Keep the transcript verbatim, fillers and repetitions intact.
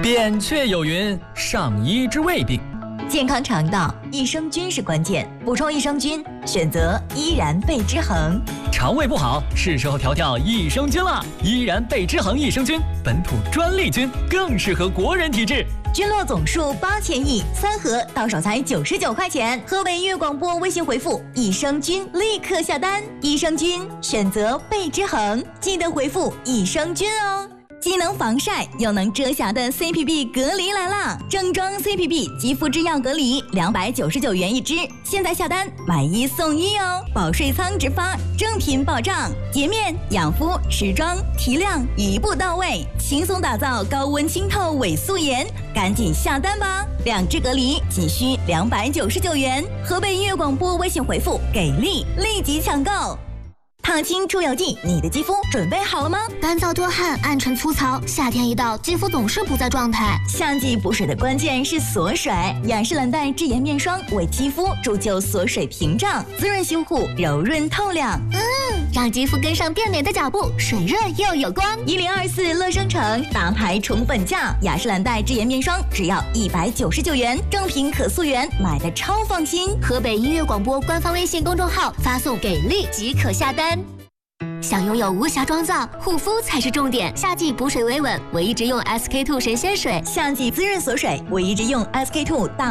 扁鹊有云：上医治未病。 健康肠道，益生菌是关键。补充益生菌，选择依然贝之恒。 肠胃不好，是时候调调益生菌了。依然贝之恒益生菌，本土专利菌，更适合国人体质。 菌落总数八千亿，三盒到手才九十九块钱。河北音乐广播微信回复益生菌，立刻下单。益生菌选择贝之恒，记得回复益生菌哦。既能防晒又能遮瑕的 C P B 隔离来啦！正装 C P B 肌肤之钥隔离，两百九十九元一支，现在下单买一送一哦！保税仓直发，正品保障，洁面、养肤、持妆、提亮一步到位，轻松打造高温清透伪素颜，赶紧下单吧！两支隔离仅需两百九十九元，河北音乐广播微信回复给力，立即抢购！烫青出油剂，你的肌肤准备好了吗？ 干燥多汗、暗沉粗糙，夏天一到，肌肤总是不在状态。 夏季补水的关键是锁水，雅诗兰黛智颜面霜为肌肤铸就锁水屏障，滋润修护，柔润透亮。 嗯，让肌肤跟上变美的脚步，水润又有光。 一零二四乐生城大牌宠本价，雅诗兰黛智颜面霜只要一百九十九元，正品可溯源，买的超放心。 河北音乐广播官方微信公众号发送给力即可下单。想拥有无瑕妆造，护肤才是重点。夏季补水维稳，我一直用 S K two 神仙水； 夏季滋润锁水，我一直用 S K two 大